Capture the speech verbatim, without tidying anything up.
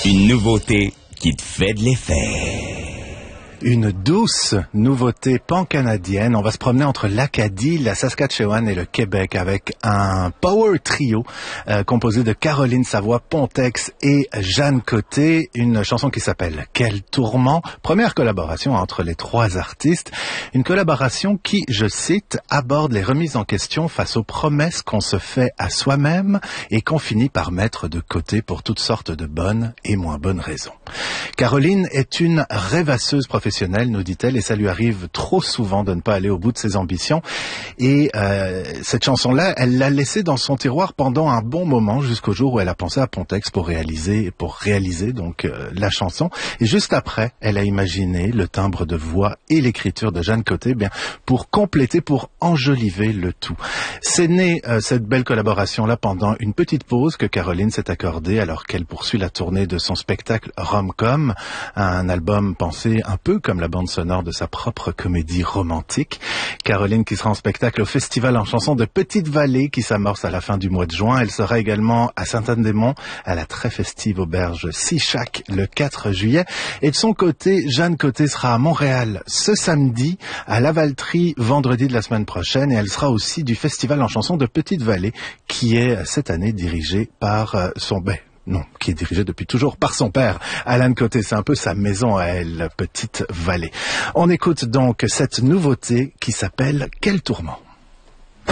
Une nouveauté qui te fait de l'effet. Une douce nouveauté pan-canadienne. On va se promener entre l'Acadie, la Saskatchewan et le Québec avec un power trio euh, composé de Caroline Savoie-Pontex et Jeanne Côté. Une chanson qui s'appelle « Quel tourment ». Première collaboration entre les trois artistes. Une collaboration qui, je cite, aborde les remises en question face aux promesses qu'on se fait à soi-même et qu'on finit par mettre de côté pour toutes sortes de bonnes et moins bonnes raisons. Caroline est une rêvasseuse professionnelle, nous dit-elle, et ça lui arrive trop souvent de ne pas aller au bout de ses ambitions. Et euh, cette chanson-là, elle l'a laissée dans son tiroir pendant un bon moment, jusqu'au jour où elle a pensé à Pontex pour réaliser, pour réaliser donc euh, la chanson. Et juste après, elle a imaginé le timbre de voix et l'écriture de Jeanne Côté, bien pour compléter, pour enjoliver le tout. C'est né euh, cette belle collaboration-là pendant une petite pause que Caroline s'est accordée alors qu'elle poursuit la tournée de son spectacle Rom-Com, un album pensé un peu comme la bande sonore de sa propre comédie romantique. Caroline qui sera en spectacle au Festival en chanson de Petite-Vallée qui s'amorce à la fin du mois de juin. Elle sera également à Sainte-Anne-des-Monts à la très festive auberge Sichac le quatre juillet. Et de son côté, Jeanne Côté sera à Montréal ce samedi, à Lavaltrie vendredi de la semaine prochaine, et elle sera aussi du Festival en chanson de Petite-Vallée qui est cette année dirigé par euh, son... Ben, Non, qui est dirigé depuis toujours par son père, Alain Côté. C'est un peu sa maison à elle, Petite-Vallée. On écoute donc cette nouveauté qui s'appelle « Quel tourment ».